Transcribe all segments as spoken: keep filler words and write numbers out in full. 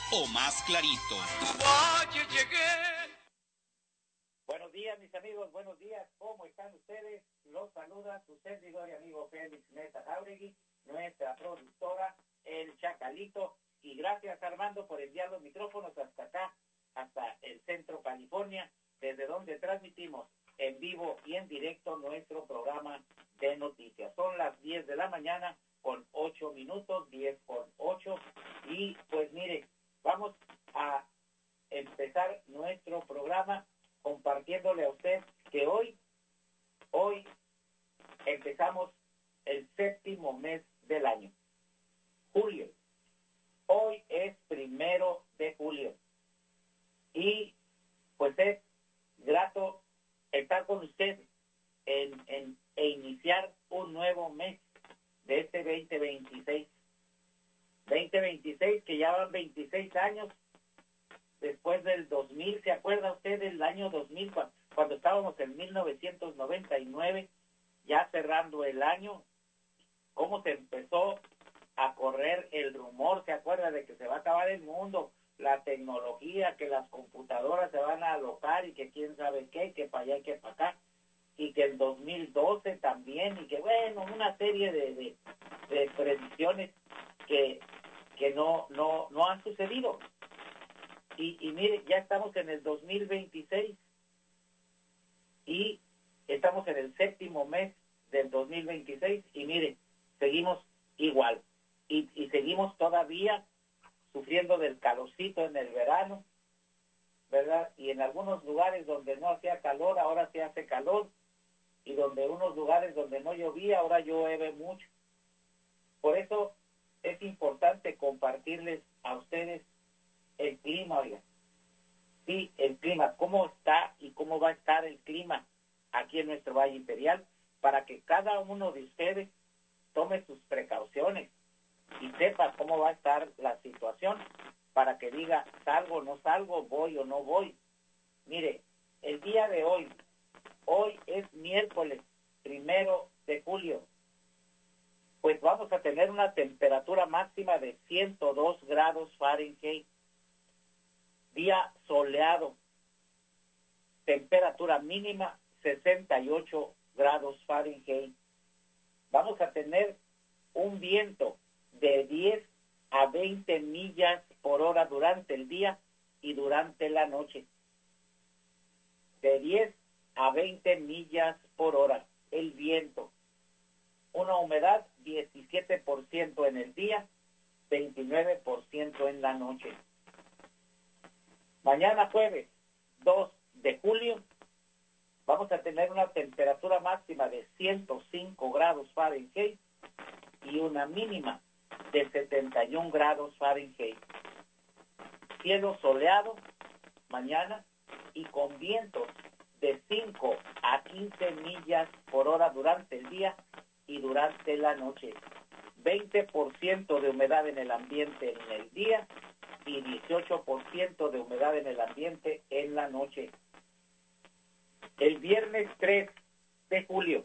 o más clarito. Buenos días, mis amigos, buenos días. ¿Cómo están ustedes? Los saluda su servidor y amigo Félix Mesa Jauregui, nuestra productora, el Chacalito. Y gracias, Armando, por enviar los micrófonos hasta acá, hasta el centro California, desde donde transmitimos en vivo y en directo nuestro programa de noticias. Son las diez de la mañana con ocho minutos, diez con ocho. Y pues mire, vamos a empezar nuestro programa compartiéndole a usted que hoy, hoy empezamos el séptimo mes del año, julio. Hoy es primero de julio y pues es grato estar con usted en, en, e iniciar un nuevo mes de este veinte veintiséis. veinte veintiséis que ya van veintiséis años después del dos mil. ¿Se acuerda usted del año dos mil cuando, cuando estábamos en mil novecientos noventa y nueve, ya cerrando el año? ¿Cómo se empezó a correr el rumor? ¿Se acuerda de que se va a acabar el mundo, la tecnología, que las computadoras se van a alocar y que quién sabe qué, que para allá y que para acá? Y que el dos mil doce también, y que bueno, una serie de, de, de predicciones que, que no, no, no han sucedido. Y, y mire, ya estamos en el dos mil veintiséis y estamos en el séptimo mes del dos mil veintiséis y mire, seguimos igual y, y seguimos todavía sufriendo del calorcito en el verano, ¿verdad? Y en algunos lugares donde no hacía calor, ahora se hace calor, y donde unos lugares donde no llovía, ahora llueve mucho. Por eso es importante compartirles a ustedes el clima, oiga. Sí, el clima, cómo está y cómo va a estar el clima aquí en nuestro Valle Imperial, para que cada uno de ustedes tome sus precauciones y sepa cómo va a estar la situación, para que diga, salgo o no salgo, voy o no voy. Mire, el día de hoy, hoy es miércoles, primero de julio, pues vamos a tener una temperatura máxima de ciento dos grados Fahrenheit, día soleado, temperatura mínima sesenta y ocho grados Fahrenheit. Vamos a tener un viento de diez a veinte millas por hora durante el día y durante la noche. De diez a veinte millas por hora el viento. Una humedad diecisiete por ciento en el día, veintinueve por ciento en la noche. Mañana jueves dos de julio vamos a tener una temperatura máxima de ciento cinco grados Fahrenheit y una mínima de setenta y un grados Fahrenheit. Cielo soleado mañana y con vientos de cinco a quince millas por hora durante el día y durante la noche. veinte por ciento de humedad en el ambiente en el día y dieciocho por ciento de humedad en el ambiente en la noche. El viernes tres de julio,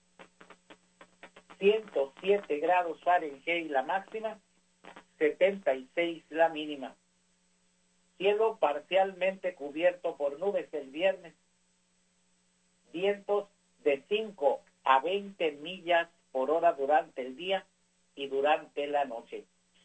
ciento siete grados Fahrenheit la máxima, setenta y seis la mínima. Cielo parcialmente cubierto por nubes el viernes. Vientos de cinco a veinte millas por hora durante el día y durante la noche.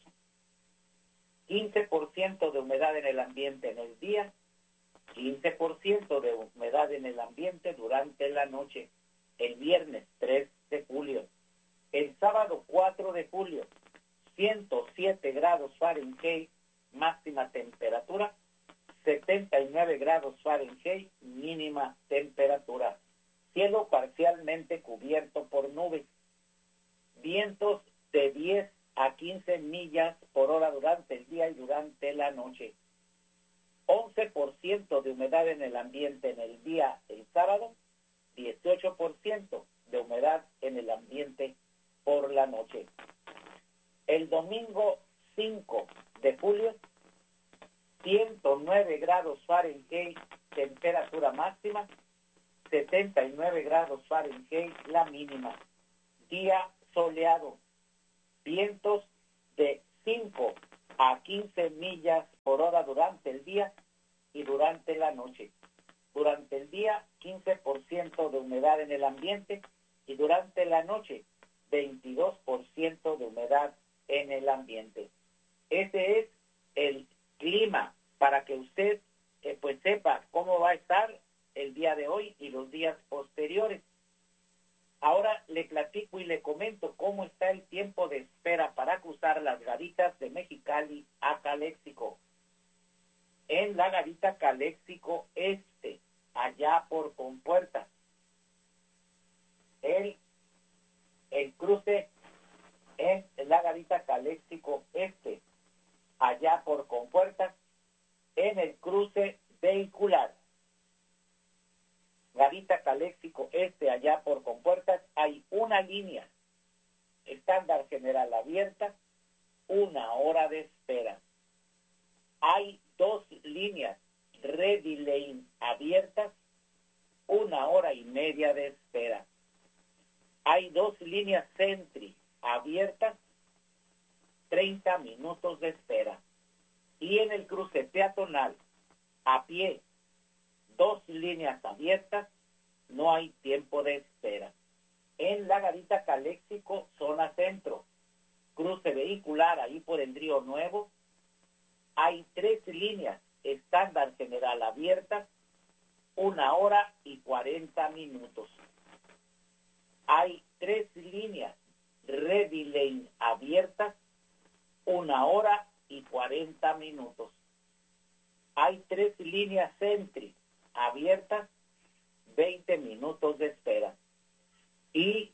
quince por ciento de humedad en el ambiente en el día, quince por ciento de humedad en el ambiente durante la noche, el viernes tres de julio. El sábado cuatro de julio, ciento siete grados Fahrenheit, máxima temperatura, setenta y nueve grados Fahrenheit, mínima temperatura. Cielo parcialmente cubierto por nubes. Vientos de diez a quince millas por hora durante el día y durante la noche. once por ciento de humedad en el ambiente en el día el sábado, dieciocho por ciento de humedad en el ambiente por la noche. El domingo cinco de julio, ciento nueve grados Fahrenheit, temperatura máxima, setenta y nueve grados Fahrenheit la mínima. Día soleado, vientos de cinco a quince millas por hora durante el día y durante la noche. Durante el día, quince por ciento de humedad en el ambiente y durante la noche, veintidós por ciento de humedad en el ambiente. Ese es el clima para que usted eh, pues sepa cómo va a estar el día de hoy y los días posteriores. Ahora le platico y le comento cómo está el tiempo de espera para cruzar las garitas de Mexicali a Caléxico. En la garita Caléxico Este, allá por Compuerta. El, el cruce en la garita Caléxico Este, allá por Compuerta, en el cruce vehicular. Garita Caléxico Este, allá por Compuertas, hay una línea estándar general abierta, una hora de espera. Hay dos líneas Ready Lane abiertas, una hora y media de espera. Hay dos líneas Sentry abiertas, treinta minutos de espera. Y en el cruce peatonal, a pie, dos líneas abiertas, no hay tiempo de espera. En la garita Caléxico, zona centro, cruce vehicular ahí por el Río Nuevo, hay tres líneas estándar general abiertas, una hora y cuarenta minutos. Hay tres líneas Ready Lane abiertas, una hora y cuarenta minutos. Hay tres líneas Sentry abiertas, veinte minutos de espera. Y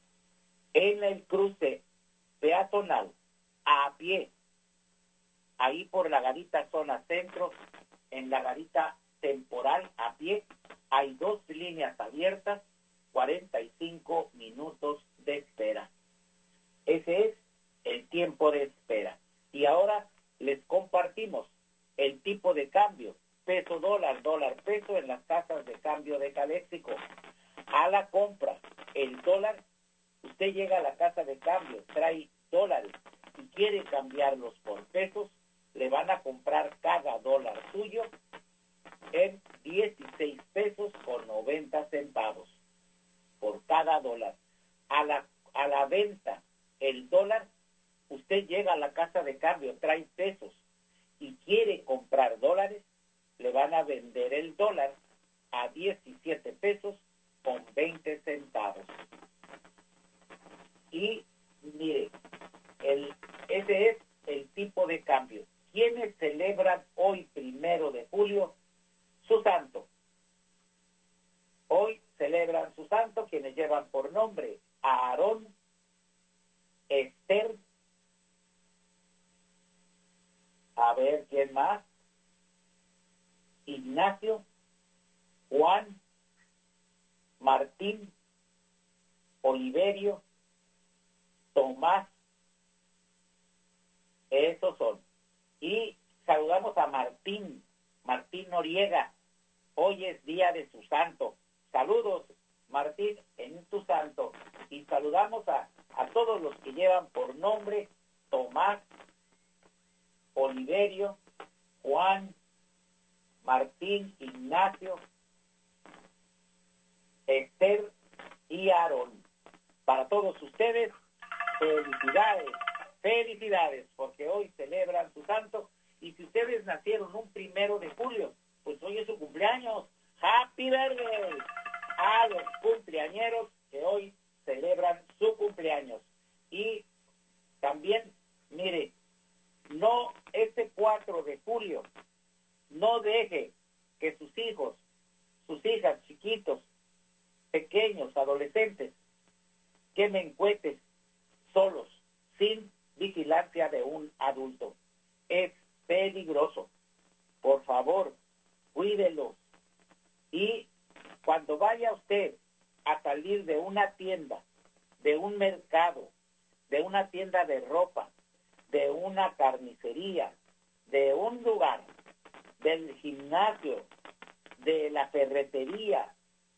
en el cruce peatonal, a pie, ahí por la garita zona centro, en la garita temporal a pie, hay dos líneas abiertas, cuarenta y cinco minutos de espera. Ese es el tiempo de espera. Y ahora les compartimos el tipo de cambio, peso dólar, dólar peso en las casas de cambio de Caléxico. A la compra, el dólar, usted llega a la casa de cambio, trae dólares y quiere cambiarlos por pesos, le van a comprar cada dólar suyo en dieciséis pesos con noventa centavos por cada dólar. A la, a la venta, el dólar, usted llega a la casa de cambio, trae pesos y quiere comprar dólares, le van a vender el dólar a diecisiete pesos con veinte centavos. Y mire, el, ese es el tipo de cambio. ¿Quiénes celebran hoy, primero de julio, su santo? Hoy celebran su santo quienes llevan por nombre a Aarón, Esther, a ver quién más, Ignacio, Juan, Martín, Oliverio, Tomás, esos son. Y saludamos a Martín, Martín Noriega, hoy es día de su santo. Saludos, Martín, en tu santo. Y saludamos a, a todos los que llevan por nombre Tomás, Oliverio, Juan, Martín, Ignacio, Esther y Aarón. Para todos ustedes, felicidades, felicidades, porque hoy celebran su santo. Y si ustedes nacieron un primero de julio, pues hoy es su cumpleaños. ¡Happy birthday! A los cumpleañeros que hoy celebran su cumpleaños. Y también, mire, no, este cuatro de julio, no deje que sus hijos, sus hijas chiquitos, pequeños, adolescentes, quemen cohetes solos, sin vigilancia de un adulto. Es peligroso. Por favor, cuídelo. Y cuando vaya usted a salir de una tienda, de un mercado, de una tienda de ropa, de una carnicería, de un lugar, del gimnasio, de la ferretería,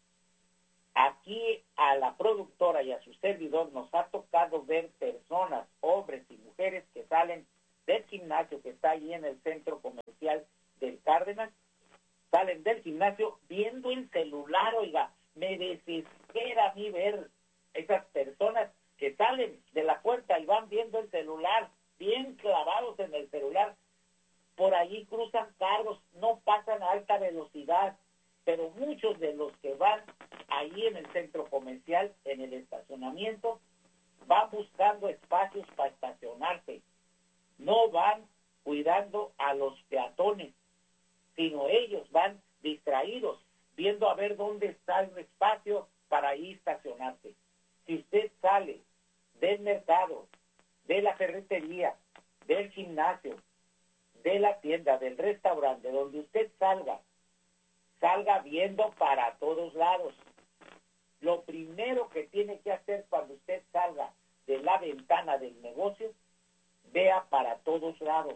aquí a la productora y a su servidor nos ha tocado ver personas, hombres y mujeres que salen del gimnasio que está ahí en el centro comercial del Cárdenas, salen del gimnasio viendo el celular. Oiga, me desespera a mí ver esas personas que salen de la puerta y van viendo el celular, bien clavados en el celular. Por ahí cruzan carros, no pasan a alta velocidad, pero muchos de los que van ahí en el centro comercial, en el estacionamiento, van buscando espacios para estacionarse. No van cuidando a los peatones, sino ellos van distraídos, viendo a ver dónde está el espacio para ahí estacionarse. Si usted sale del mercado, de la ferretería, del gimnasio, de la tienda, del restaurante, donde usted salga, salga viendo para todos lados. Lo primero que tiene que hacer cuando usted salga de la ventana del negocio, vea para todos lados.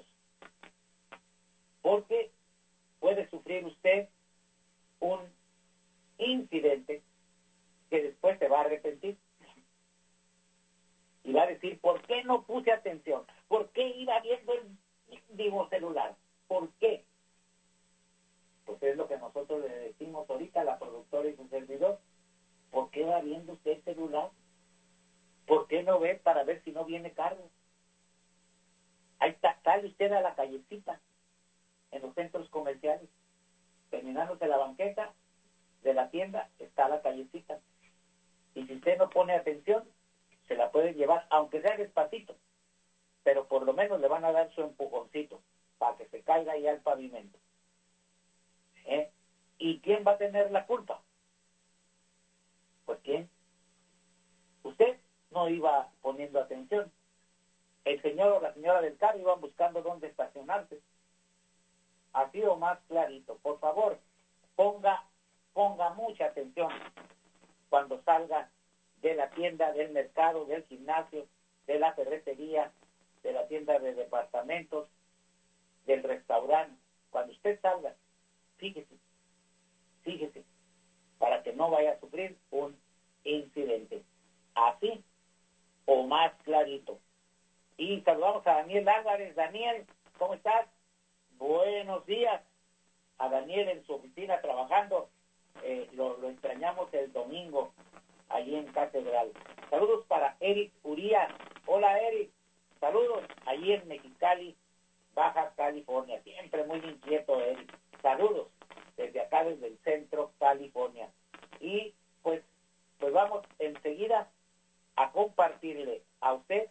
Porque puede sufrir usted un incidente que después se va a arrepentir. Y va a decir, ¿por qué no puse atención? ¿Por qué iba viendo el mismo celular? ¿Por qué? Pues es lo que nosotros le decimos ahorita a la productora y su servidor. ¿Por qué va viendo usted el celular? ¿Por qué no ve para ver si no viene cargo? Ahí está, sale usted a la callecita, en los centros comerciales, terminándose la banqueta de la tienda, está la callecita. Y si usted no pone atención, se la pueden llevar, aunque sea despacito, pero por lo menos le van a dar su empujoncito para que se caiga ahí al pavimento. ¿Eh? ¿Y quién va a tener la culpa? Pues ¿quién? Usted no iba poniendo atención. El señor o la señora del carro iban buscando dónde estacionarse. Así o más clarito. Por favor, ponga, ponga mucha atención cuando salga de la tienda, del mercado, del gimnasio, de la ferretería, de la tienda de departamentos, del restaurante. Cuando usted salga, fíjese, fíjese, para que no vaya a sufrir un incidente. Así o más clarito. Y saludamos a Daniel Álvarez. Daniel, ¿cómo estás? Buenos días. A Daniel en su oficina trabajando. Eh, lo, lo extrañamos el domingo allí en Catedral. Saludos para Eric Urías. Hola, Eric. Saludos allí en Mexicali, Baja California. Siempre muy inquieto, Eric. Saludos desde acá, desde el centro, California. Y pues, pues vamos enseguida a compartirle a usted.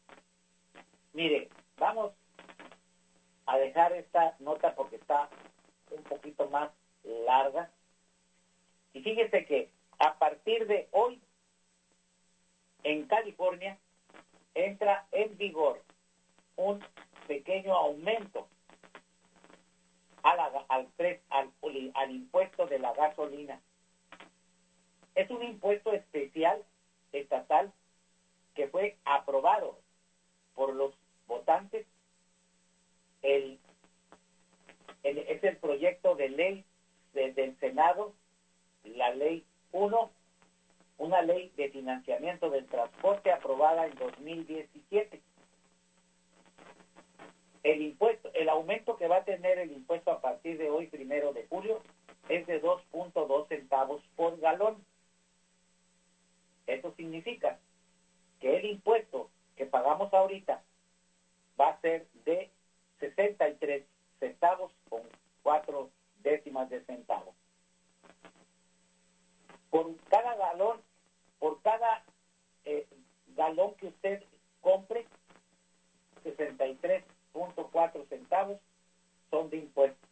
Mire, vamos a dejar esta nota porque está un poquito más larga. Y fíjese que a partir de hoy, en California, entra en vigor un pequeño aumento a la, al, al, al impuesto de la gasolina. Es un impuesto especial estatal que fue aprobado por los votantes. El, el, es el proyecto de ley desde el Senado, la ley uno, una ley de financiamiento del transporte aprobada en dos mil diecisiete. El impuesto, el aumento que va a tener el impuesto a partir de hoy, primero de julio, es de dos punto dos centavos por galón. Eso significa que el impuesto que pagamos ahorita va a ser de sesenta y tres centavos con cuatro décimas de centavo. Por cada galón, por cada eh, galón que usted compre, sesenta y tres punto cuatro centavos son de impuestos.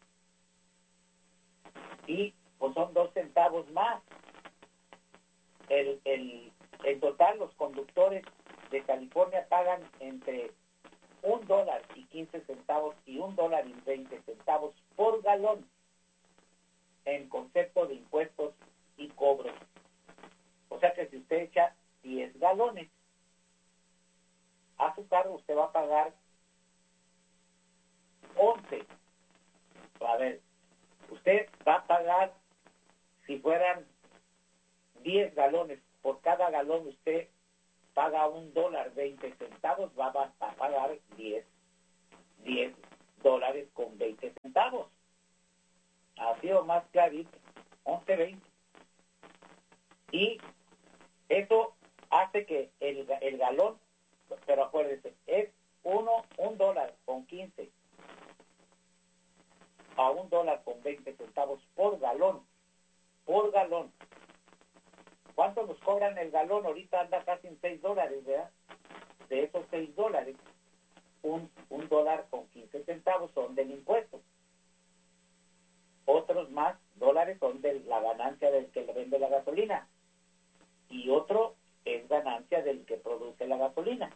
Y pues son dos centavos más. El, el, en total, los conductores de California pagan entre un dólar y quince centavos y un dólar y veinte centavos por galón en concepto de impuestos y cobros. O sea que si usted echa diez galones a su carro, usted va a pagar once. A ver, usted va a pagar, si fueran diez galones, por cada galón usted paga un dólar veinte centavos, va a pagar diez. diez dólares con veinte centavos. Ha sido más clarito, once veinte. Y eso hace que el, el galón, pero acuérdense, es uno, un dólar con quince a un dólar con veinte centavos por galón, por galón. ¿Cuánto nos cobran el galón? Ahorita anda casi en seis dólares, ¿verdad? De esos seis dólares, un, un dólar con quince centavos son del impuesto. Otros más dólares son de la ganancia del que le vende la gasolina. Y otro es ganancia del que produce la gasolina.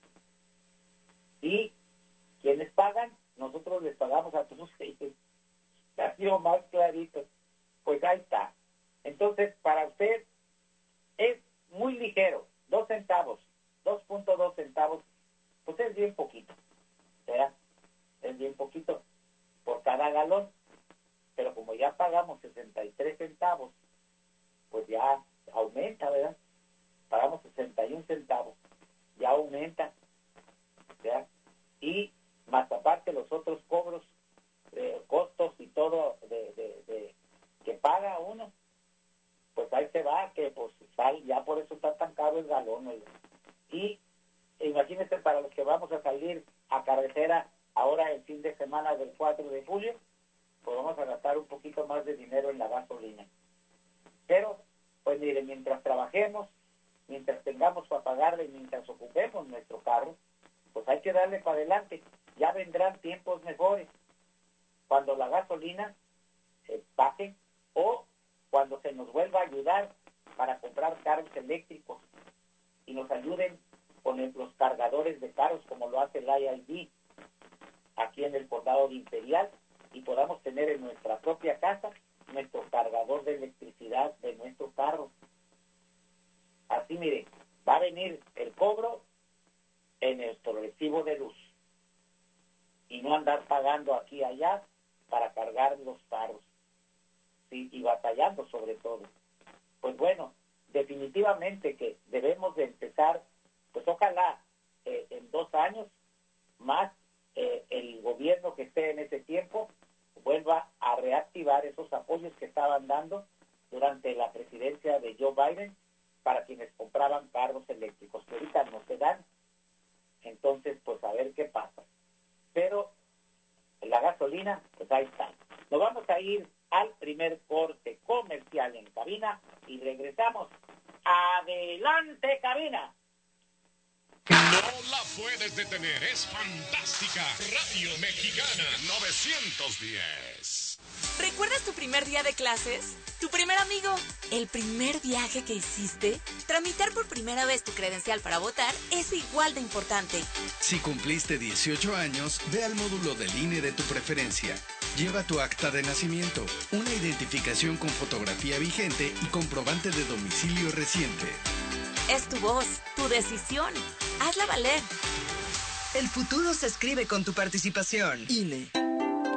¿Y quiénes pagan? Nosotros les pagamos a todos ellos. Ha sido más clarito. Pues ahí está. Entonces, para usted es muy ligero. Dos centavos, dos punto dos centavos, pues es bien poquito. ¿Verdad? Es bien poquito por cada galón. Pero como ya pagamos sesenta y tres centavos, pues ya aumenta, ¿verdad? Pagamos sesenta y un centavos, ya aumenta, ¿verdad? Y más aparte los otros cobros, eh, costos y todo de, de, de que paga uno, pues ahí se va, que pues sal, ya por eso está tan caro el galón, ¿verdad? Y imagínense para los que vamos a salir a carretera ahora el fin de semana del cuatro de julio, pues vamos a gastar un poquito más de dinero en la gasolina. Pero, pues mire, mientras trabajemos, mientras tengamos para pagarle y mientras ocupemos nuestro carro, pues hay que darle para adelante. Ya vendrán tiempos mejores, cuando la gasolina se baje o cuando se nos vuelva a ayudar para comprar carros eléctricos y nos ayuden con el, los cargadores de carros como lo hace el I I D aquí en el condado de Imperial, y podamos tener en nuestra propia casa nuestro cargador de electricidad de nuestro carro. Así, mire, va a venir el cobro en nuestro recibo de luz y no andar pagando aquí y allá para cargar los carros, ¿sí? Y batallando sobre todo. Pues bueno, definitivamente que debemos de empezar, pues ojalá eh, en dos años más eh, el gobierno que esté en ese tiempo vuelva a reactivar esos apoyos que estaban dando durante la presidencia de Joe Biden para quienes compraban carros eléctricos, que ahorita no se dan. Entonces, pues a ver qué pasa. Pero la gasolina, pues ahí está. Nos vamos a ir al primer corte comercial en cabina y regresamos. ¡Adelante, cabina! No la puedes detener, es fantástica. Radio Mexicana novecientos diez. ¿Recuerdas tu primer día de clases? ¿Tu primer amigo? ¿El primer viaje que hiciste? Tramitar por primera vez tu credencial para votar es igual de importante. Si cumpliste dieciocho años, ve al módulo del I N E de tu preferencia. Lleva tu acta de nacimiento, una identificación con fotografía vigente y comprobante de domicilio reciente. Es tu voz, tu decisión. Hazla valer. El futuro se escribe con tu participación. I N E.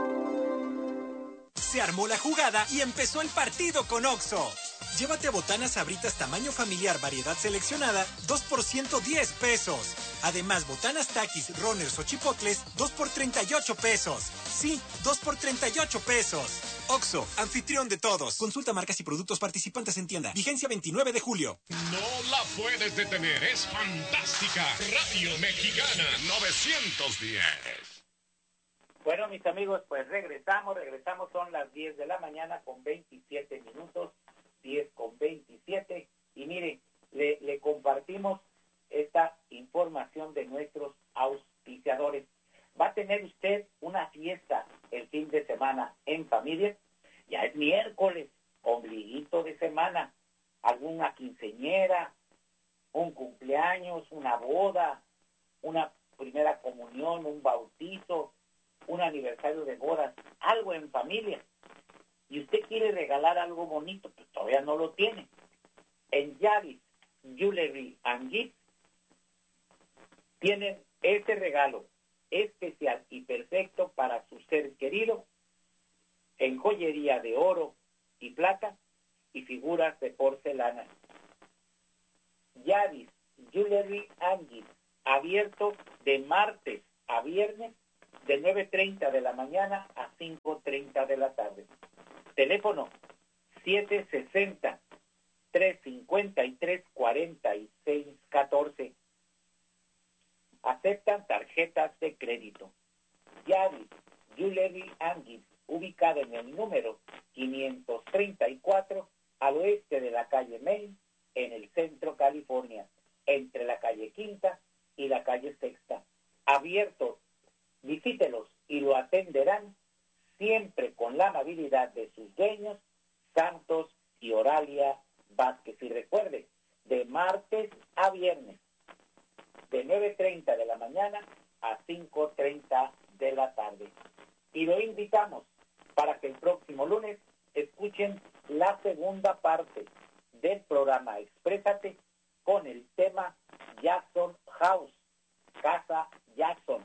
Se armó la jugada y empezó el partido con Oxxo. Llévate botanas Sabritas tamaño familiar, variedad seleccionada, dos por ciento diez pesos. Además, botanas Takis, Runners o Chipotles, dos por treinta y ocho pesos. Sí, dos por treinta y ocho pesos. Oxxo, anfitrión de todos. Consulta marcas y productos participantes en tienda. Vigencia veintinueve de julio. No la puedes detener, es fantástica. Radio Mexicana novecientos diez. Bueno, mis amigos, pues regresamos, regresamos, son las diez de la mañana con veintisiete minutos, diez con veintisiete, y mire, le, le compartimos esta información de nuestros auspiciadores. Va a tener usted una fiesta el fin de semana en familia, ya es miércoles, ombliguito de semana, alguna quinceñera, un cumpleaños, una boda, una primera comunión, un bautizo, un aniversario de bodas, algo en familia, y usted quiere regalar algo bonito, pues todavía no lo tiene. En Yavis Jewelry and Gifts tienen este regalo especial y perfecto para su ser querido en joyería de oro y plata y figuras de porcelana. Yavis Jewelry and Gifts, abierto de martes a viernes de nueve treinta de la mañana a cinco treinta de la tarde. Teléfono siete sesenta, trescientos cincuenta y tres, cuarenta y seis catorce. Aceptan tarjetas de crédito. Yaris Jewelry and Gifts, ubicada en el número quinientos treinta y cuatro al oeste de la calle Main, en el centro California, entre la calle Quinta y la calle Sexta. Abiertos, visítelos y lo atenderán siempre con la amabilidad de sus dueños, Santos y Oralia Vázquez. Y recuerde, de martes a viernes, de nueve treinta de la mañana a cinco treinta de la tarde. Y lo invitamos para que el próximo lunes escuchen la segunda parte del programa Exprésate con el tema Jackson House, Casa Jackson.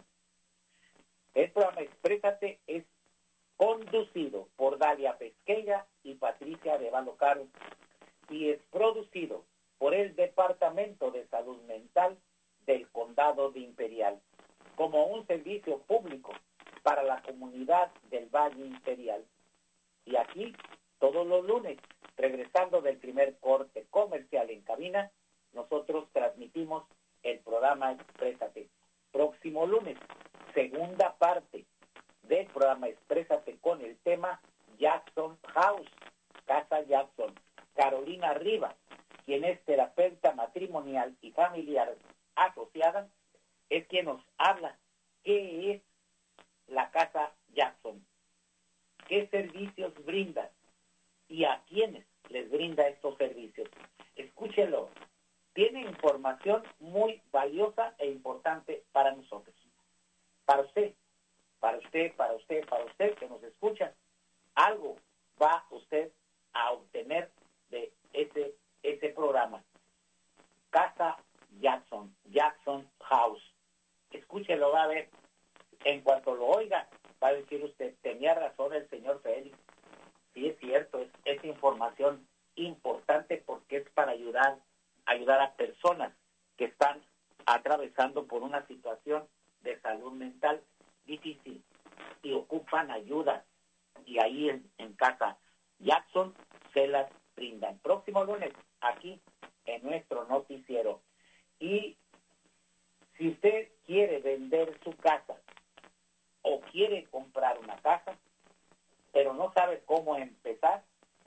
El programa Exprésate es conducido por Dalia Pesqueira y Patricia de Valocaro y es producido por el Departamento de Salud Mental del Condado de Imperial como un servicio público para la comunidad del Valle Imperial. Y aquí, todos los lunes, regresando del primer corte comercial en cabina, nosotros transmitimos el programa Exprésate. Próximo lunes, segunda parte del programa Exprésate con el tema Jackson House, Casa Jackson. Carolina Rivas, quien es terapeuta matrimonial y familiar asociada, es quien nos habla qué es la Casa Jackson, qué servicios brinda y a quiénes les brinda estos servicios. Escúchelo, tiene información muy valiosa e importante para nosotros, para usted, para usted, para usted, para usted que nos escucha. Algo va usted a obtener de ese, ese programa. Casa Jackson, Jackson House. Escúchelo, va a ver. En cuanto lo oiga, va a decir usted, tenía razón el señor Félix. Sí, es cierto, es, es información importante porque es para ayudar, ayudar a personas que están atravesando por una situación de salud mental difícil y ocupan ayuda. Y ahí en, en Casa Jackson se las brindan. Próximo lunes, aquí en nuestro noticiero. Y si usted quiere vender su casa o quiere comprar una casa, pero no sabe cómo empezar,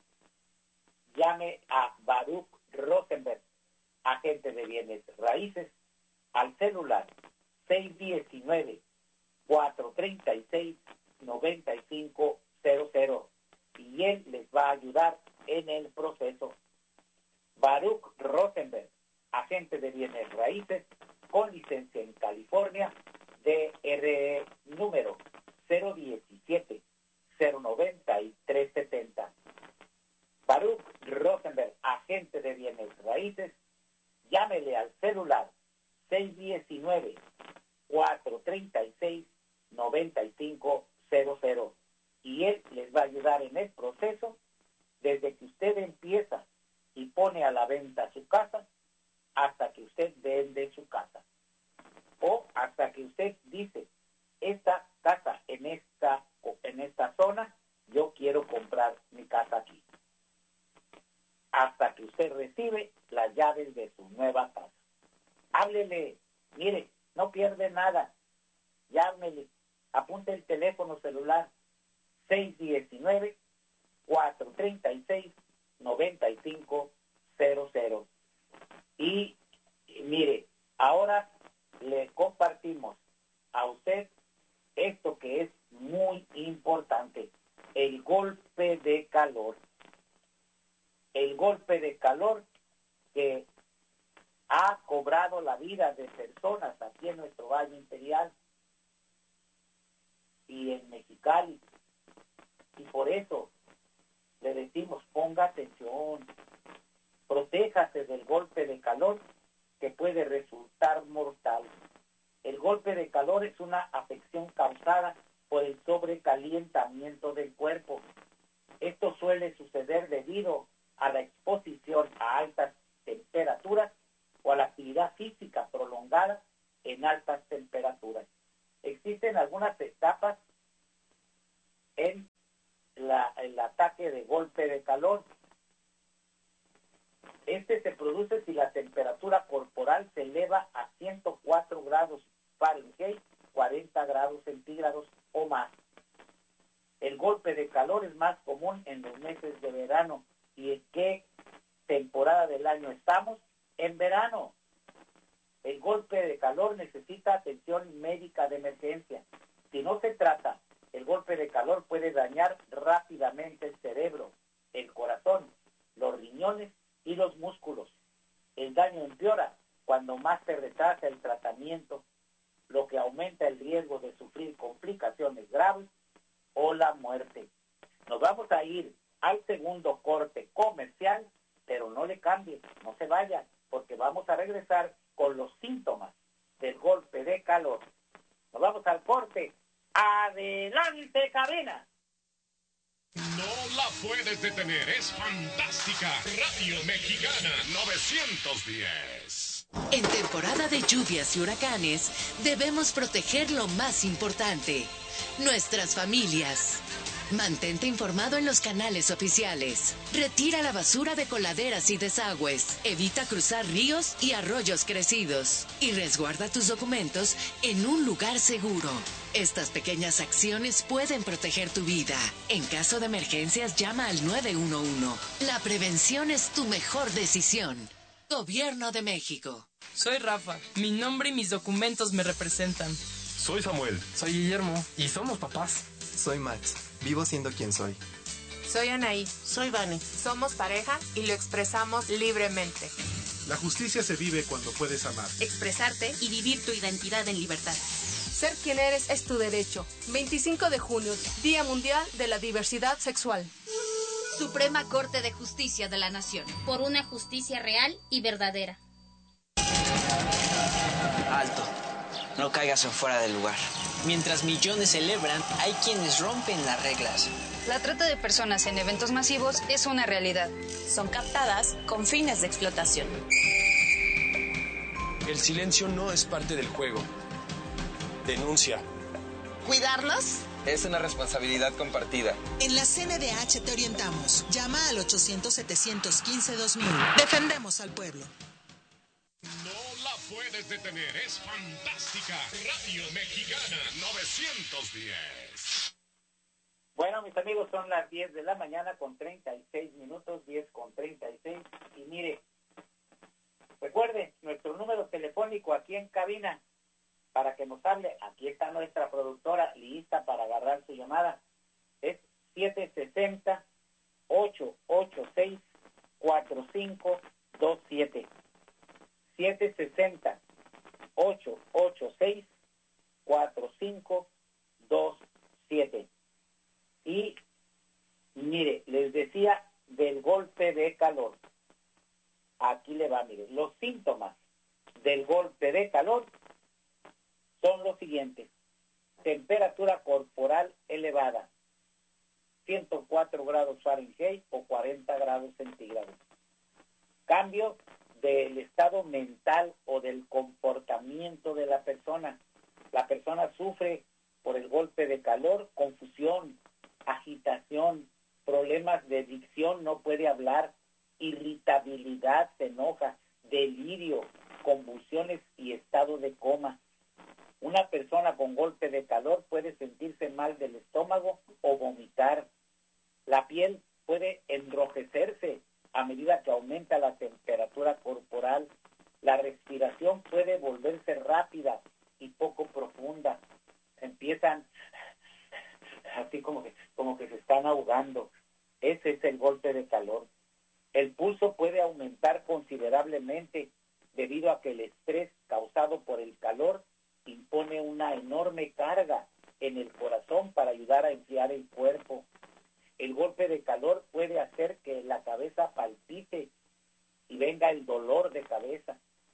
llame a Baruch Rosenberg, agente de bienes raíces, al celular seis uno nueve, cuatro tres seis, nueve cinco cero cero y él les va a ayudar en el proceso. Baruch Rosenberg, agente de bienes raíces, con licencia en California, D R E número cero diecisiete, cero noventa y tres setenta. Baruch Rosenberg, agente de bienes raíces, llámele al celular seis uno nueve, cuatro tres seis, nueve cinco cero cero y él les va a ayudar en el proceso desde que usted empieza y pone a la venta su casa hasta que usted vende su casa o hasta que usted dice, esta casa en esta en esta zona, yo quiero comprar mi casa aquí, hasta que usted recibe las llaves de su nueva casa. Háblele, mire, no pierde nada, llámele, apunte el teléfono celular seis uno nueve, cuatro tres seis, nueve cinco cero cero. Y mire, ahora le compartimos a usted esto que es muy importante, el golpe de calor. El golpe de calor que ha cobrado la vida de personas aquí en nuestro Valle Imperial y en Mexicali. Y por eso le decimos, ponga atención, protéjase del golpe de calor que puede resultar mortal. El golpe de calor es una afección causada por el sobrecalentamiento del cuerpo. Esto suele suceder debido a la exposición a altas temperaturas o a la actividad física prolongada en altas temperaturas. Existen algunas ataque de golpe de calor. Este se produce si la temperatura corporal se eleva a ciento cuatro grados Fahrenheit, cuarenta grados centígrados o más. El golpe de calor es más común en los meses de verano. ¿Y en qué temporada del año estamos? En verano. El golpe de calor necesita atención médica de emergencia. Si no se trata, el golpe de calor puede dañar rápidamente el cerebro, el corazón, los riñones y los músculos. El daño empeora cuando más se retrasa el tratamiento, lo que aumenta el riesgo de sufrir complicaciones graves o la muerte. Nos vamos a ir al segundo corte comercial, pero no le cambie, no se vaya, porque vamos a regresar con los síntomas del golpe de calor. Nos vamos al corte. ¡Adelante, cabina! No la puedes detener, es fantástica. Radio Mexicana novecientos diez. En temporada de lluvias y huracanes, debemos proteger lo más importante, nuestras familias. Mantente informado en los canales oficiales. Retira la basura de coladeras y desagües. Evita cruzar ríos y arroyos crecidos. Y resguarda tus documentos en un lugar seguro. Estas pequeñas acciones pueden proteger tu vida. En caso de emergencias, llama al nueve uno uno. La prevención es tu mejor decisión. Gobierno de México. Soy Rafa. Mi nombre y mis documentos me representan. Soy Samuel. Soy Guillermo. Y somos papás. Soy Max. Vivo siendo quien soy. Soy Anaí. Soy Vani. Somos pareja y lo expresamos libremente. La justicia se vive cuando puedes amar, expresarte y vivir tu identidad en libertad. Ser quien eres es tu derecho. veinticinco de junio, Día Mundial de la Diversidad Sexual. Suprema Corte de Justicia de la Nación. Por una justicia real y verdadera. Alto. No caigas en fuera del lugar. Mientras millones celebran, hay quienes rompen las reglas. La trata de personas en eventos masivos es una realidad. Son captadas con fines de explotación. El silencio no es parte del juego. Denuncia. ¿Cuidarnos? Es una responsabilidad compartida. En la C N D H te orientamos. Llama al ochocientos, setecientos quince, dos mil. Defendemos al pueblo. No la puedes detener, es fantástica. Radio Mexicana novecientos diez. Bueno, mis amigos, son las diez de la mañana con treinta y seis minutos, diez con treinta y seis. Y mire, recuerden, nuestro número telefónico aquí en cabina, para que nos hable, aquí está nuestra productora lista para agarrar su llamada, es siete seis cero, ocho ocho seis, cuatro cinco dos siete. siete seis cero, ocho ocho seis, cuatro cinco dos siete. Y mire, les decía del golpe de calor. Aquí le va, mire, los síntomas del golpe de calor son los siguientes: temperatura corporal elevada, ciento cuatro grados Fahrenheit o cuarenta grados centígrados. Cambio del estado mental o del comportamiento de la persona. La persona sufre por el golpe de calor confusión, agitación, problemas de dicción, no puede hablar, irritabilidad, se enoja, delirio, convulsiones y estado de coma. Una persona con golpe de calor puede sentirse mal del estómago o vomitar. La piel puede enrojecerse a medida que aumenta la temperatura corporal. La respiración puede volverse rápida y poco profunda. Empiezan así como que, como que se están ahogando. Ese es el golpe de calor. El pulso puede aumentar considerablemente debido a que el estrés causado por el calor impone una enorme carga en el corazón para ayudar a enfriar el cuerpo. El golpe de calor puede hacer que la cabeza palpite y venga el dolor de cabeza.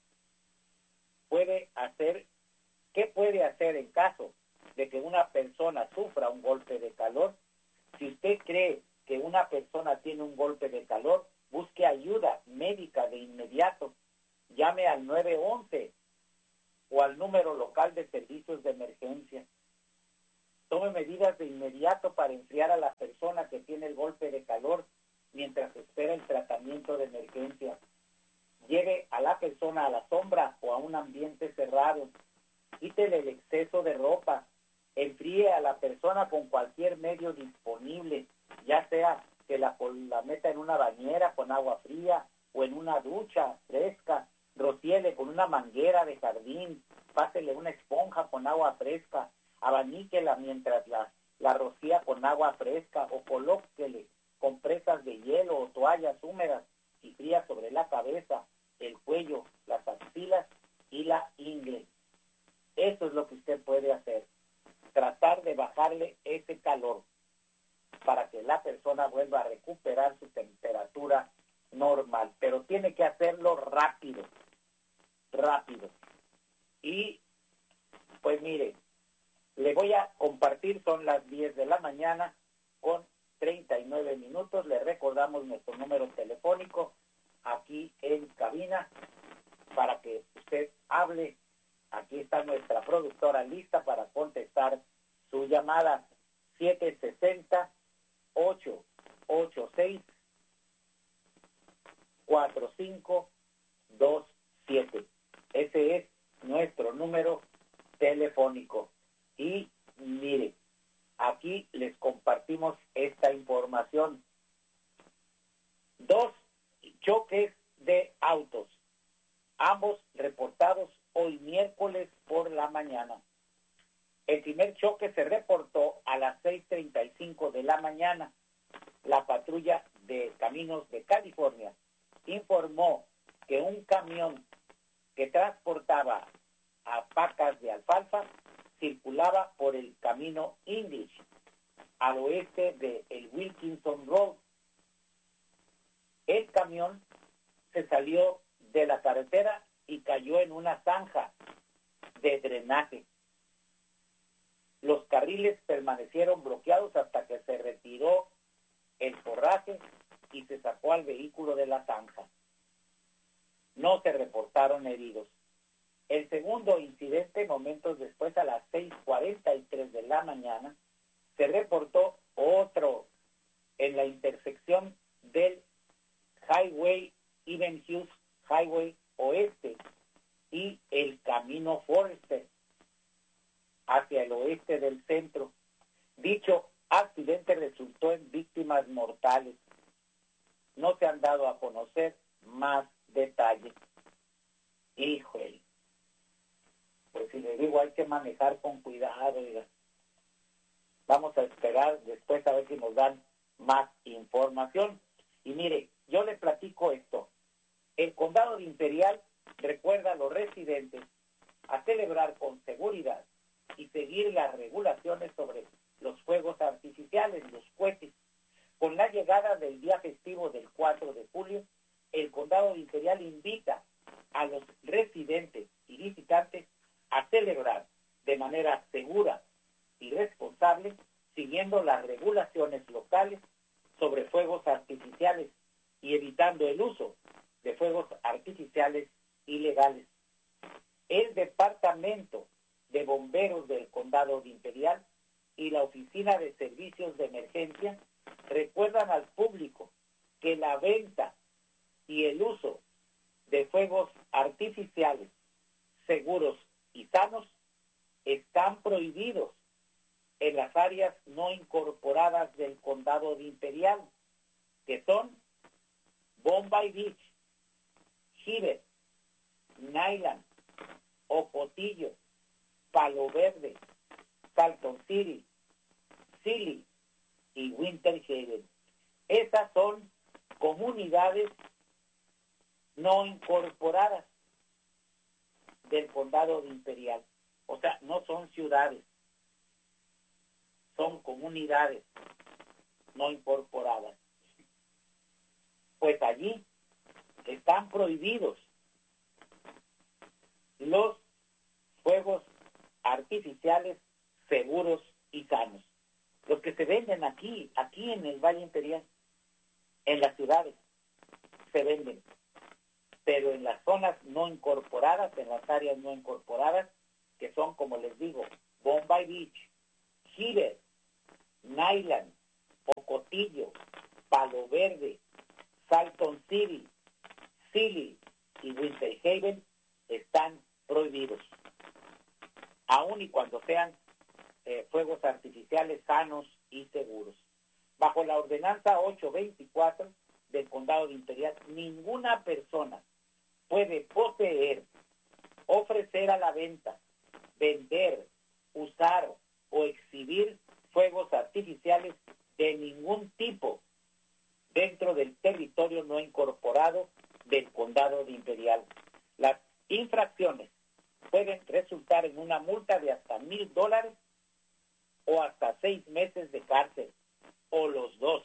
Puede hacer, ¿qué puede hacer en caso de que una persona sufra un golpe de calor? Si usted cree que una persona tiene un golpe de calor, busque ayuda médica de inmediato. Llame al nueve once o al número local de servicios de emergencia. Tome medidas de inmediato para enfriar a la persona que tiene el golpe de calor remedio disponible, ya sea que la, la meta en una bañera con agua fría o en una ducha fresca, rociele con una manguera de jardín, pásele una esponja con agua fresca, abaníquela mientras la, la rocía con agua fresca o colóquele compresas de hielo o toallas húmedas y frías sobre la cabeza, el cuello, las axilas y la ingle. Eso es lo que usted puede hacer. Tratar de bajarle ese calor para que la persona vuelva a recuperar su temperatura normal. Pero tiene que hacerlo rápido, rápido. Y, pues mire, le voy a compartir, son las diez de la mañana con treinta y nueve minutos. Le recordamos nuestro número telefónico aquí en cabina para que usted hable. Aquí está nuestra productora lista para contestar su llamada. Siete sesenta, ocho ochenta y seis, cuarenta y cinco veintisiete. Ese es nuestro número telefónico. Y mire, aquí les compartimos esta información. Dos choques de autos, ambos reportados hoy miércoles por la mañana. El primer choque se reportó a las seis treinta y cinco de la mañana. La patrulla de Caminos de California informó que un camión que transportaba a pacas de alfalfa circulaba por el camino English al oeste de el Wilkinson Road. El camión se salió de la carretera y cayó en una zanja de drenaje. Los carriles permanecieron bloqueados hasta que se retiró el forraje y se sacó al vehículo de la zanja. No se reportaron heridos. El segundo incidente, momentos después, a las seis cuarenta y tres de la mañana, se reportó otro en la intersección del Highway Even Hughes Highway Oeste y el Camino Forester hacia el oeste del centro. Dicho accidente resultó en víctimas mortales. No se han dado a conocer más detalles. Híjole. Pues si les digo, hay que manejar con cuidado. Oiga. Vamos a esperar después a ver si nos dan más información. Y mire, yo le platico esto. El condado de Imperial recuerda a los residentes a celebrar con seguridad y seguir las regulaciones sobre los fuegos artificiales, los cohetes. Con la llegada del día festivo del cuatro de julio, el condado de Imperial invita a los residentes y visitantes a celebrar de manera segura y responsable, siguiendo las regulaciones locales sobre fuegos artificiales y evitando el uso de fuegos artificiales ilegales. El Departamento de Bomberos del Condado de Imperial y la Oficina de Servicios de Emergencia recuerdan al público que la venta y el uso de fuegos artificiales seguros y sanos están prohibidos en las áreas no incorporadas del Condado de Imperial, que son Bombay Beach, Heber, Nyland, Ocotillo, Palo Verde, Salton City, Sealy y Winter Haven. Esas son comunidades no incorporadas del Condado de Imperial. O sea, no son ciudades, son comunidades no incorporadas. Pues allí están prohibidos los fuegos artificiales seguros y sanos. Los que se venden aquí, aquí en el Valle Imperial, en las ciudades, se venden. Pero en las zonas no incorporadas, en las áreas no incorporadas, que son, como les digo, Bombay Beach, Heber, Nyland, Ocotillo, Palo Verde, Salton City, Sealy y Winter Haven, están prohibidos. Aun y cuando sean eh, fuegos artificiales sanos y seguros. Bajo la ordenanza ochocientos veinticuatro del Condado de Imperial, ninguna persona puede poseer, ofrecer a la venta, vender, usar o exhibir fuegos artificiales de ningún tipo dentro del territorio no incorporado del Condado de Imperial. Las infracciones pueden resultar en una multa de hasta mil dólares o hasta seis meses de cárcel, o los dos,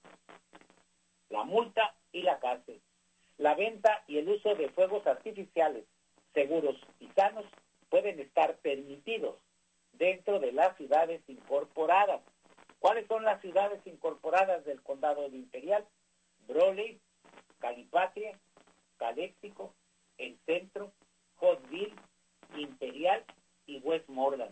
la multa y la cárcel. La venta y el uso de fuegos artificiales seguros y sanos pueden estar permitidos dentro de las ciudades incorporadas. ¿Cuáles son las ciudades incorporadas del Condado de Imperial? Brawley, Calipatria, Caléxico, El Centro, Hotville, Imperial y Westmoreland.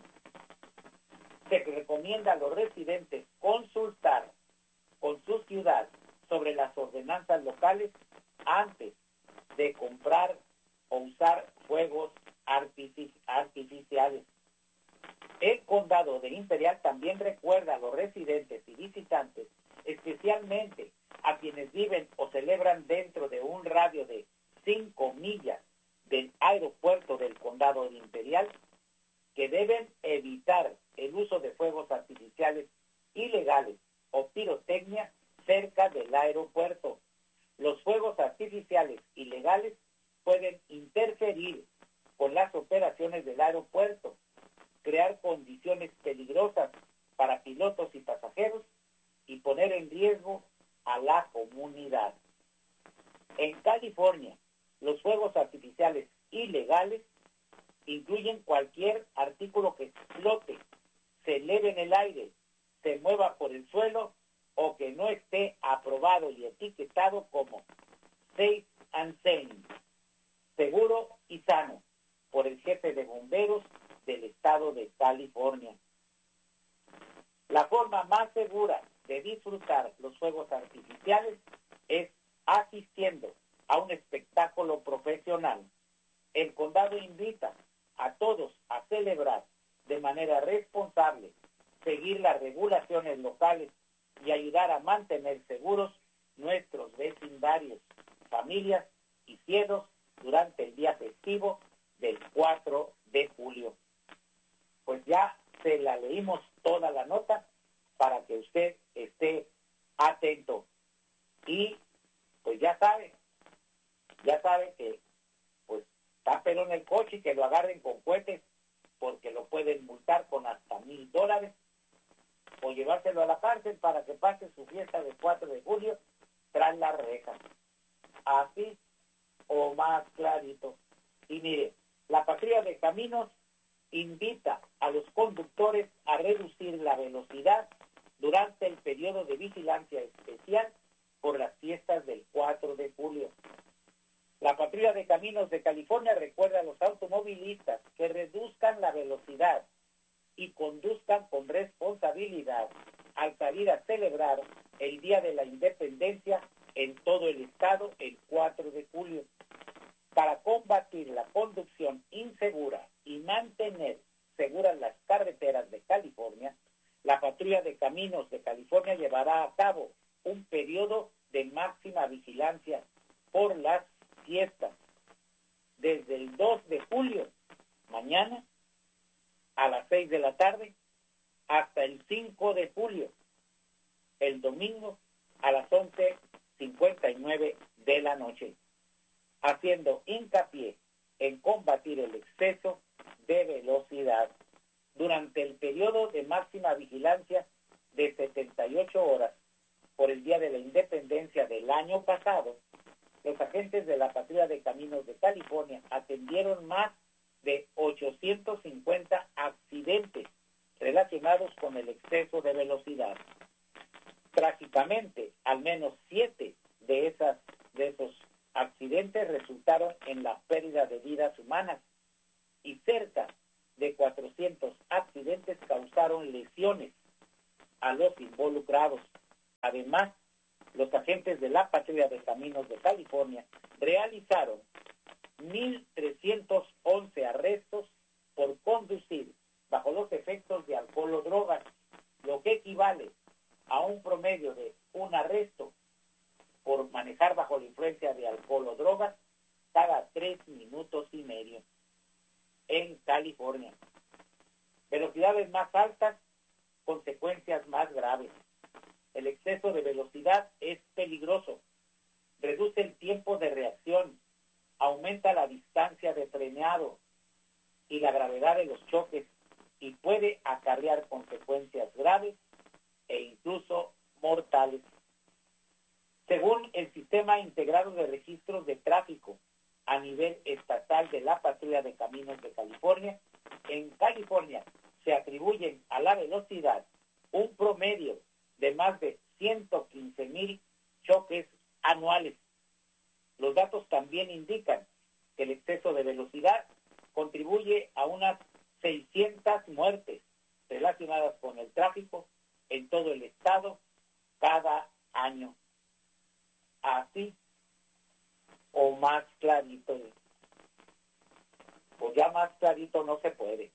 Se recomienda a los residentes consultar con su ciudad sobre las ordenanzas locales antes de comprar o usar fuegos artific- artificiales. El Condado de Imperial también recuerda a los residentes y visitantes, especialmente a quienes viven o celebran dentro de un radio de cinco millas del aeropuerto del Condado de Imperial, que deben evitar el uso de fuegos artificiales ilegales o pirotecnia cerca del aeropuerto. Los fuegos artificiales ilegales pueden interferir con las operaciones del aeropuerto, crear condiciones peligrosas para pilotos y pasajeros y poner en riesgo a la comunidad. En California, los fuegos artificiales ilegales incluyen cualquier artículo que explote, se eleve en el aire, se mueva por el suelo o que no esté aprobado y etiquetado como safe and sane, seguro y sano, por el jefe de bomberos del estado de California. La forma más segura de disfrutar los fuegos artificiales es asistiendo a un espectáculo profesional. El condado invita a todos a celebrar de manera responsable, seguir las regulaciones locales y ayudar a mantener seguros nuestros vecindarios, familias y cielos durante el día festivo del cuatro de julio. Pues ya se la leímos toda la nota para que usted esté atento. Y pues ya sabe, ya sabe que pues está pelón el coche y que lo agarren con cohetes porque lo pueden multar con hasta mil dólares o llevárselo a la cárcel para que pase su fiesta del cuatro de julio tras las rejas. Así o más clarito. Y mire, la Patrulla de Caminos invita a los conductores a reducir la velocidad durante el periodo de vigilancia especial por las fiestas del cuatro de julio. La Patrulla de Caminos de California recuerda a los automovilistas que reduzcan la velocidad y conduzcan con responsabilidad al salir a celebrar el Día de la Independencia en todo el estado el cuatro de julio. Para combatir la conducción insegura y mantener seguras las carreteras de California, la Patrulla de Caminos de California llevará a cabo un periodo de máxima vigilancia por las fiestas desde el dos de julio, mañana, a las seis de la tarde, hasta el cinco de julio, el domingo, a las once cincuenta y nueve de la noche, haciendo hincapié en combatir el exceso de velocidad. Durante el periodo de máxima vigilancia de setenta y ocho horas por el Día de la Independencia del año pasado, los agentes de la Patrulla de Caminos de California atendieron más de ochocientos cincuenta accidentes relacionados con el exceso de velocidad. Trágicamente, al menos siete de esas de esos accidentes resultaron en la pérdida de vidas humanas y cerca de cuatrocientos accidentes causaron lesiones a los involucrados. Además, los agentes de la Patrulla de Caminos de California realizaron mil trescientos once arrestos por conducir bajo los efectos de alcohol o drogas, lo que equivale a un promedio de un arresto por manejar bajo la influencia de alcohol o drogas cada tres minutos y medio en California. Velocidades más altas, consecuencias más graves. El exceso de velocidad es peligroso, reduce el tiempo de reacción, aumenta la distancia de frenado y la gravedad de los choques y puede acarrear consecuencias graves e incluso mortales. Según el Sistema Integrado de Registros de Tráfico a nivel estatal de la Patrulla de Caminos de California, en California se atribuyen a la velocidad un promedio de más de ciento quince mil choques anuales. Los datos también indican que el exceso de velocidad contribuye a unas seiscientas muertes relacionadas con el tráfico en todo el estado cada año. Así o más clarito, pues ya más clarito no se puede.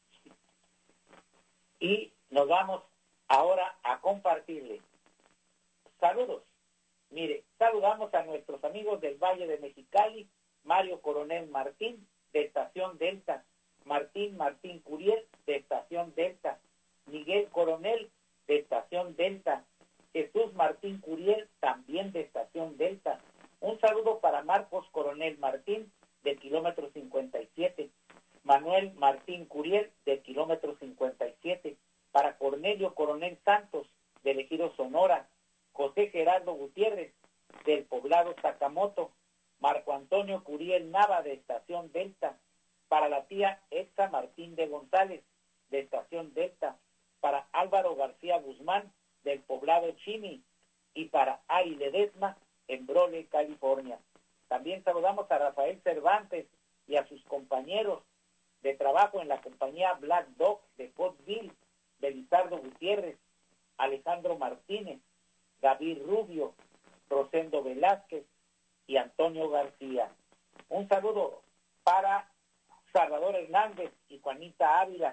Y nos vamos ahora a compartirle saludos. Mire, saludamos a nuestros amigos del Valle de Mexicali, Mario Coronel Martín, de Estación Delta, Martín Martín Curiel, de Estación Delta, Miguel Coronel, de Estación Delta, Jesús Martín Curiel, también de Estación Delta. Un saludo para Marcos Coronel Martín, del kilómetro cincuenta y siete, Manuel Martín Curiel, del kilómetro cincuenta y siete, para Cornelio Coronel Santos, del Ejido Sonora, José Gerardo Gutiérrez, del poblado Sakamoto, Marco Antonio Curiel Nava, de Estación Delta, para la tía Exa Martín de González, de Estación Delta, para Álvaro García Guzmán, del poblado Chimi, y para Ari Ledesma, en Brole, California. También saludamos a Rafael Cervantes y a sus compañeros de trabajo en la compañía Black Dog de Pottsville, Belizardo Gutiérrez, Alejandro Martínez, David Rubio, Rosendo Velázquez y Antonio García. Un saludo para Salvador Hernández y Juanita Ávila,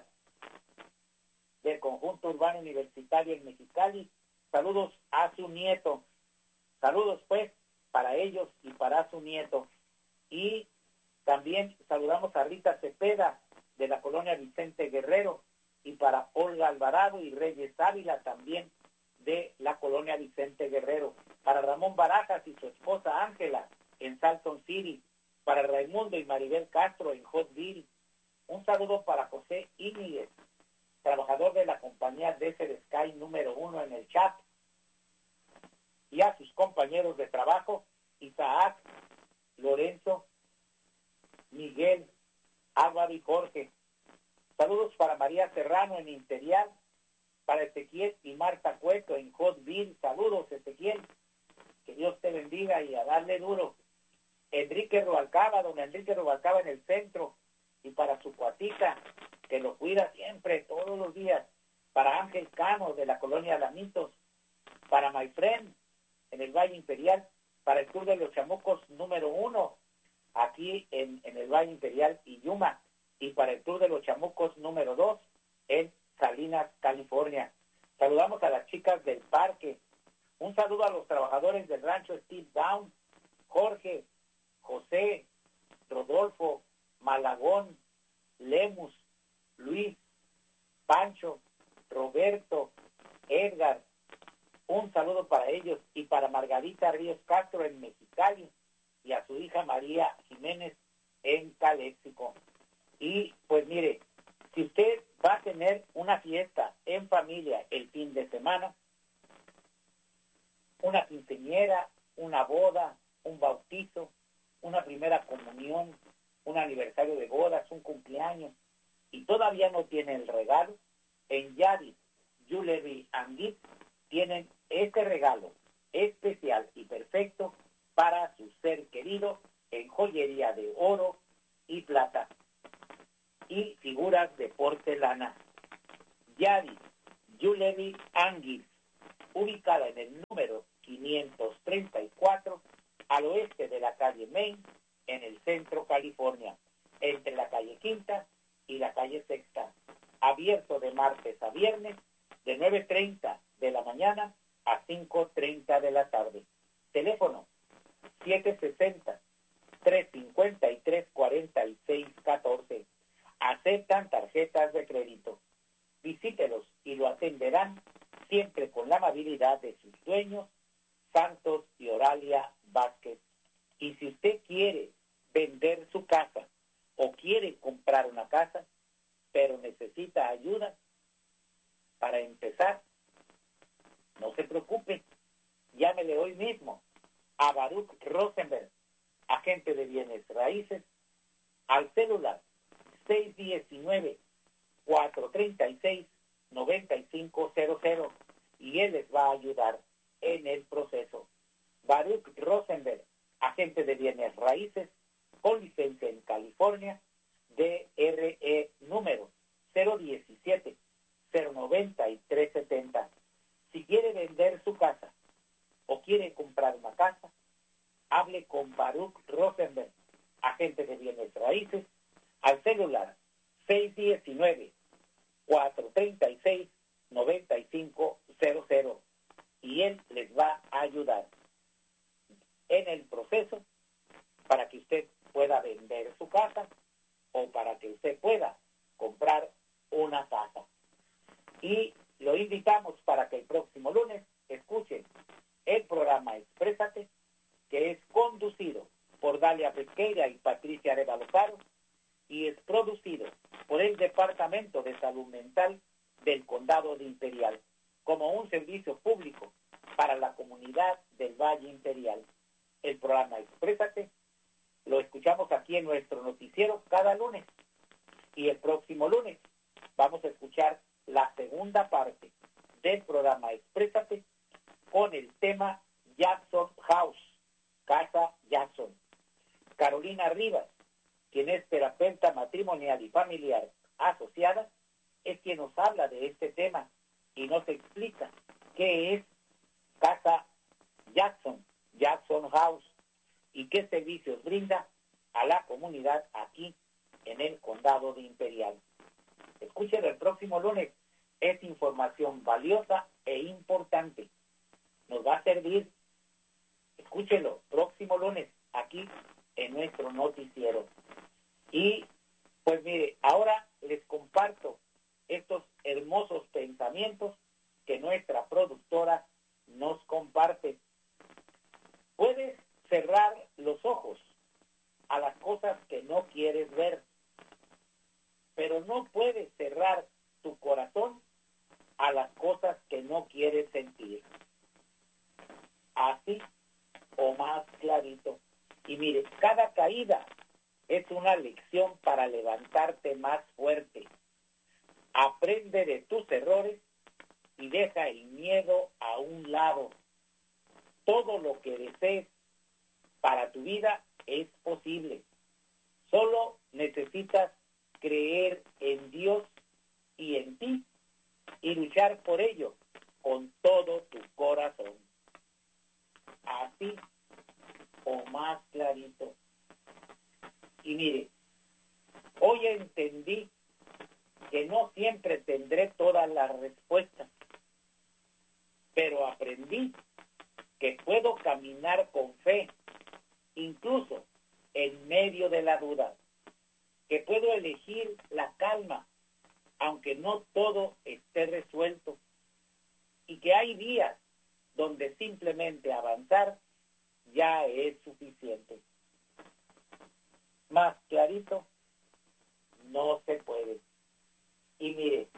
del Conjunto Urbano Universitario en Mexicali. Saludos a su nieto. Saludos pues para ellos y para su nieto. Y también saludamos a Rita Cepeda, de la colonia Vicente Guerrero, y para Olga Alvarado y Reyes Ávila, también de la colonia Vicente Guerrero. Para Ramón Barajas y su esposa Ángela, en Salton City. Para Raimundo y Maribel Castro, en Hotville. Un saludo para José Íñiguez, trabajador de la compañía Desert Sky número uno en el chat, y a sus compañeros de trabajo, Isaac, Lorenzo, Miguel, Álvaro y Jorge. Saludos para María Serrano en Imperial, para Ezequiel y Marta Cueto en Hotville. Saludos, Ezequiel, que Dios te bendiga y a darle duro. Enrique Rubalcaba, don Enrique Rubalcaba en el centro, y para su cuatita, que lo cuida siempre, todos los días. Para Ángel Cano, de la colonia Lamitos. Para My Friend, en el Valle Imperial. Para el Club de los Chamucos número uno, aquí en, en el Valle Imperial y Yuma. Y para el Club de los Chamucos número dos, en Salinas, California. Saludamos a las chicas del parque. Un saludo a los trabajadores del rancho Steve Down, Jorge, José, Rodolfo, Malagón, Lemus, Luis, Pancho, Roberto, Edgar. Un saludo para ellos y para Margarita Ríos Castro en Mexicali y a su hija María Jiménez en Caléxico. Y pues mire, si usted va a tener una fiesta en familia el fin de semana, una quinceañera, una boda, un bautizo, una primera comunión, un aniversario de bodas, un cumpleaños, y todavía no tiene el regalo, en Yadi Jewelry and Gift tienen este regalo especial y perfecto para su ser querido en joyería de oro y plata y figuras de porcelana. Yadi Jewelry and Gift, ubicada en el número quinientos treinta y cuatro al oeste de la calle Main, en el centro California, entre la calle Quinta y la calle Sexta. Abierto de martes a viernes, de nueve treinta de la mañana a cinco treinta de la tarde. Teléfono siete sesenta, tres cincuenta y tres, cuarenta y seis catorce. Aceptan tarjetas de crédito. Visítelos y lo atenderán siempre con la amabilidad de sus dueños, Santos y Oralia Vázquez. Y si usted quiere vender su casa o quiere comprar una casa, pero necesita ayuda para empezar, no se preocupe, llámele hoy mismo a Baruch Rosenberg, agente de bienes raíces, al celular seis uno nueve, cuatro tres seis, nueve cinco cero cero y él les va a ayudar en el proceso. Baruch Rosenberg, agente de bienes raíces, con licencia en California, D R E número cero diecisiete, cero noventa y tres setenta. Si quiere vender su casa o quiere comprar una casa, hable con Baruch Rosenberg, agente de bienes raíces, al celular seis uno nueve, cuatro tres seis, nueve cinco cero cero y él les va a ayudar en el proceso para que usted pueda vender su casa o para que usted pueda comprar una casa. Y lo invitamos para que el próximo lunes escuchen el programa Exprésate, que es conducido por Dalia Pesqueira y Patricia Arévalo y es producido por el Departamento de Salud Mental del Condado de Imperial como un servicio público para la comunidad del Valle Imperial. El programa Exprésate lo escuchamos aquí en nuestro noticiero cada lunes y el próximo lunes vamos a escuchar la segunda parte del programa Exprésate con el tema Jackson House, Casa Jackson. Carolina Rivas, quien es terapeuta matrimonial y familiar asociada, es quien nos habla de este tema y nos explica qué es Casa Jackson, Jackson House, y qué servicios brinda a la comunidad aquí en el Condado de Imperial. Escuchen el próximo lunes, es información valiosa e importante. Nos va a servir, escúchenlo, próximo lunes, aquí en nuestro noticiero. Y, pues mire, ahora les comparto estos hermosos pensamientos que nuestra productora nos comparte. Puedes cerrar los ojos a las cosas que no quieres ver, pero no puedes cerrar tu corazón a las cosas que no quieres sentir. Así o más clarito. Y mire, cada caída es una lección para levantarte más fuerte. Aprende de tus errores y deja el miedo a un lado. Todo lo que desees para tu vida es posible. Solo necesitas creer en Dios y en ti y luchar por ello con todo tu corazón. Así o más clarito. Y mire, hoy entendí que no siempre tendré todas las respuestas, pero aprendí que puedo caminar con fe, incluso en medio de la duda, que puedo elegir la calma, aunque no todo esté resuelto, y que hay días donde simplemente avanzar ya es suficiente. Más clarito no se puede. Y mire,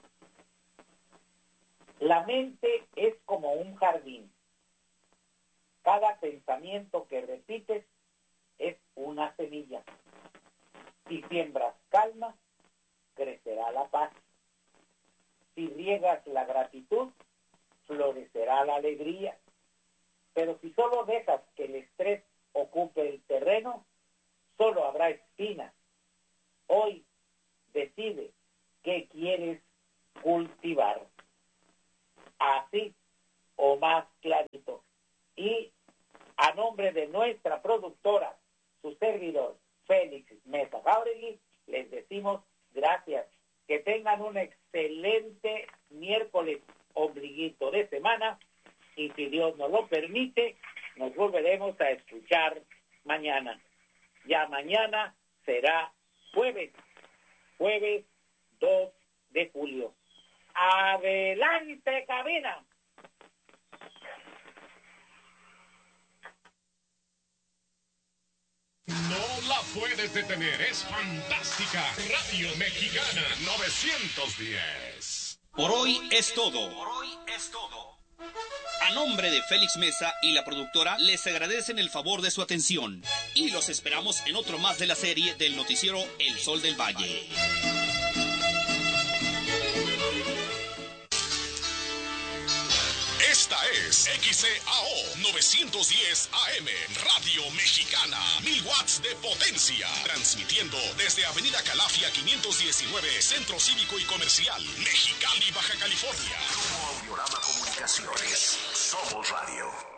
la mente es como un jardín. Cada pensamiento que repites es una semilla. Si siembras calma, crecerá la paz. Si riegas la gratitud, florecerá la alegría. Pero si solo dejas que el estrés ocupe el terreno, solo habrá espinas. Hoy decide qué quieres cultivar. Así o más clarito. Y a nombre de nuestra productora, su servidor, Félix Mesa Jauregui, les decimos gracias. Que tengan un excelente miércoles y si Dios nos lo permite, nos volveremos a escuchar mañana. Ya mañana será jueves, jueves dos de julio. ¡Adelante, cabina! No la puedes detener, es fantástica. Radio Mexicana novecientos diez. Por hoy es todo. Por hoy es todo. A nombre de Félix Mesa y la productora, les agradecen el favor de su atención y los esperamos en otro más de la serie del noticiero El Sol del Valle. Esta es X C A O novecientos diez A M, Radio Mexicana, mil watts de potencia, transmitiendo desde Avenida Calafia quinientos diecinueve, Centro Cívico y Comercial, Mexicali, Baja California. Audiorama Comunicaciones, somos radio.